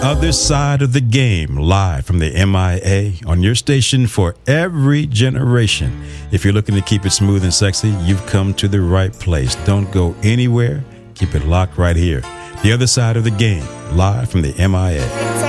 Other Side of the Game, live from the MIA on your station for every generation. If you're looking to keep it smooth and sexy, you've come to the right place. Don't go anywhere. Keep it locked right here. The Other Side of the Game, live from the MIA.